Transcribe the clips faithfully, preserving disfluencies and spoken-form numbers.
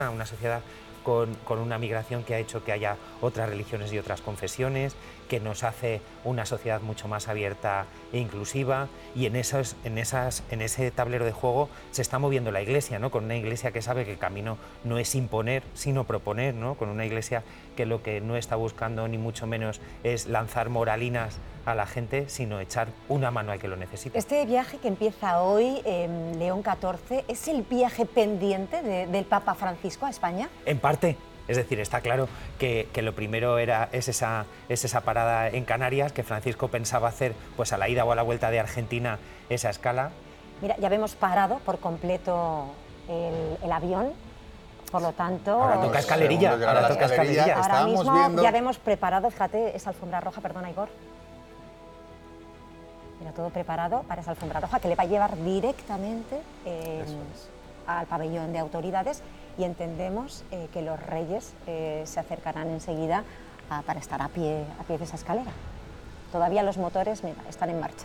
una sociedad con, con una migración que ha hecho que haya otras religiones y otras confesiones, que nos hace una sociedad mucho más abierta e inclusiva, y en, esos, en, esas, en ese tablero de juego se está moviendo la Iglesia, ¿no? Con una Iglesia que sabe que el camino no es imponer, sino proponer, ¿no? Con una Iglesia que lo que no está buscando ni mucho menos es lanzar moralinas a la gente, sino echar una mano al que lo necesita. Este viaje que empieza hoy, eh, León catorce, ¿es el viaje pendiente de, del Papa Francisco a España? En parte. Es decir, está claro que, que lo primero era, es, esa, es esa parada en Canarias, que Francisco pensaba hacer pues a la ida o a la vuelta de Argentina esa escala. Mira, ya vemos parado por completo el, el avión, por lo tanto... Ahora toca escalerilla, ahora, ahora toca escalerilla. Ahora Estábamos mismo viendo... ya vemos preparado, fíjate, esa alfombra roja, perdona Igor. Mira, todo preparado para esa alfombra roja que le va a llevar directamente eh, al pabellón de autoridades. Y entendemos eh, que los reyes eh, se acercarán enseguida a, para estar a pie, a pie de esa escalera. Todavía los motores, mira, están en marcha.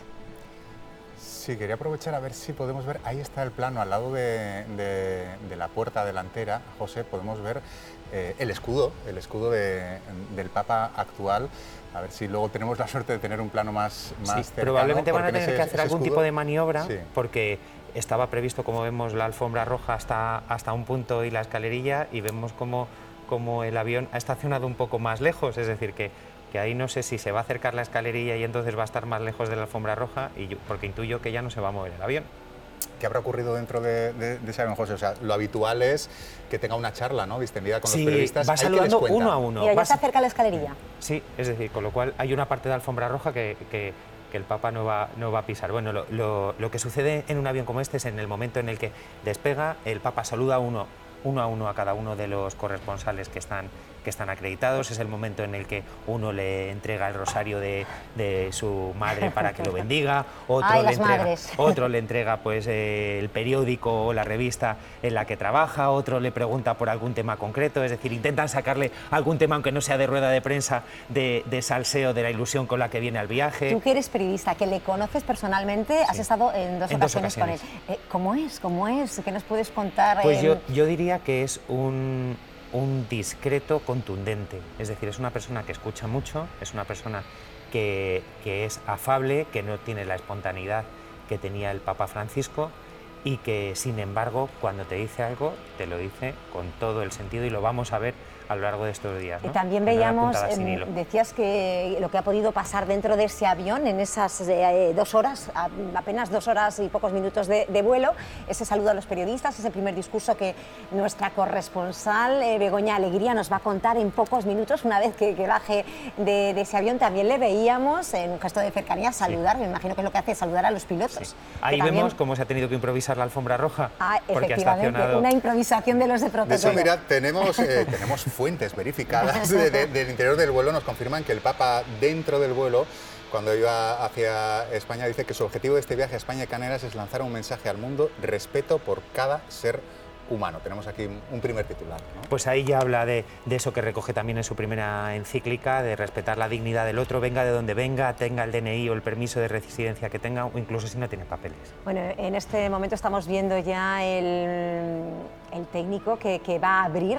Sí, quería aprovechar a ver si podemos ver, ahí está el plano, al lado de, de, de la puerta delantera, José, podemos ver eh, el escudo, el escudo de, del Papa actual. A ver si luego tenemos la suerte de tener un plano más, más sí, cercano. Probablemente van a tener ese, que hacer algún escudo, tipo de maniobra, sí. Porque estaba previsto, como vemos, la alfombra roja hasta, hasta un punto y la escalerilla, y vemos como, como el avión ha estacionado un poco más lejos, es decir, que, que ahí no sé si se va a acercar la escalerilla y entonces va a estar más lejos de la alfombra roja, y yo, porque intuyo que ya no se va a mover el avión. ¿Qué habrá ocurrido dentro de, de, de ese avión, José? O sea, lo habitual es que tenga una charla, ¿no?, distendida con sí, los periodistas. Va saludando uno a uno. Mira, ya Vas... se acerca la escalerilla. Sí, es decir, con lo cual hay una parte de alfombra roja que, que, que el Papa no va, no va a pisar. Bueno, lo, lo, lo que sucede en un avión como este es en el momento en el que despega, el Papa saluda uno, uno a uno a cada uno de los corresponsales que están, que están acreditados. Es el momento en el que uno le entrega el rosario de, de su madre para que lo bendiga, otro, Ay, le, las entrega, madres. otro le entrega pues, eh, el periódico o la revista en la que trabaja, otro le pregunta por algún tema concreto, es decir, intentan sacarle algún tema, aunque no sea de rueda de prensa, de, de salseo, de la ilusión con la que viene al viaje. Tú que eres periodista, que le conoces personalmente, sí. Has estado en dos, en ocasiones, dos ocasiones con él. Eh, ¿Cómo es? ¿Cómo es? ¿Qué nos puedes contar? Pues en... yo, yo diría que es un... un discreto contundente, es decir, es una persona que escucha mucho, es una persona que, que es afable, que no tiene la espontaneidad que tenía el Papa Francisco y que, sin embargo, cuando te dice algo, te lo dice con todo el sentido, y lo vamos a ver a lo largo de estos días, ¿no? Y también Con veíamos, eh, decías que lo que ha podido pasar dentro de ese avión en esas eh, dos horas, apenas dos horas y pocos minutos de, de vuelo, ese saludo a los periodistas, ese primer discurso que nuestra corresponsal eh, Begoña Alegría nos va a contar en pocos minutos. Una vez que, que baje de, de ese avión, también le veíamos en un gesto de cercanía saludar, sí. Me imagino que es lo que hace, saludar a los pilotos. Sí. Ahí también... vemos cómo se ha tenido que improvisar la alfombra roja. Ah, porque efectivamente, ha estacionado... una improvisación de los de protocolo. De eso, mirad, tenemos, eh, tenemos fuentes verificadas de, de, del interior del vuelo, nos confirman que el Papa, dentro del vuelo, cuando iba hacia España, dice que su objetivo de este viaje a España y Canarias es lanzar un mensaje al mundo: respeto por cada ser humano. Tenemos aquí un primer titular, ¿no? Pues ahí ya habla de, de eso que recoge también en su primera encíclica, de respetar la dignidad del otro, venga de donde venga, tenga el D N I o el permiso de residencia que tenga, o incluso si no tiene papeles. Bueno, en este momento estamos viendo ya el, el técnico que, que va a abrir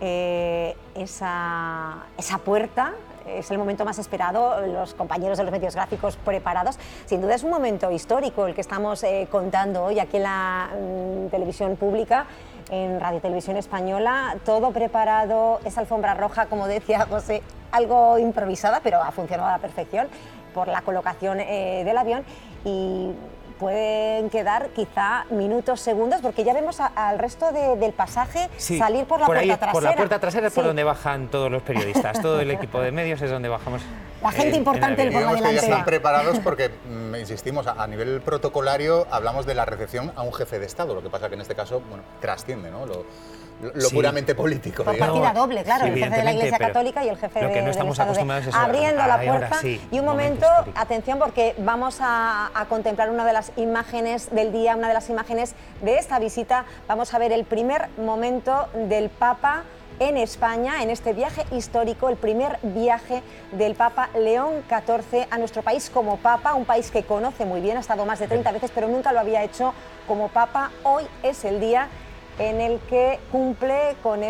eh, esa, esa puerta. Es el momento más esperado, los compañeros de los medios gráficos preparados. Sin duda es un momento histórico el que estamos eh, contando hoy aquí en la mm, televisión pública, en Radio Televisión Española, todo preparado, esa alfombra roja, como decía José, algo improvisada, pero ha funcionado a la perfección por la colocación eh, del avión, y pueden quedar quizá minutos, segundos, porque ya vemos a, al resto de, del pasaje sí, salir por la por puerta ahí, trasera. Por la puerta trasera es sí. por donde bajan todos los periodistas, todo el equipo de medios es donde bajamos. La gente eh, importante del por la delantera. Ya están preparados porque, insistimos, a nivel protocolario hablamos de la recepción a un jefe de Estado, lo que pasa que en este caso, bueno, trasciende, ¿no?, lo, lo sí. puramente político. Por digamos. partida doble, claro, sí, el jefe de la Iglesia Católica y el jefe lo que no de, estamos del acostumbrados Estado. Es Abriendo a, la a, puerta sí, y un momento, momento atención, porque vamos a, a contemplar una de las imágenes del día, una de las imágenes de esta visita. Vamos a ver el primer momento del Papa en España, en este viaje histórico, el primer viaje del Papa León catorce a nuestro país como Papa, un país que conoce muy bien, ha estado más de treinta veces, pero nunca lo había hecho como Papa. Hoy es el día en el que cumple con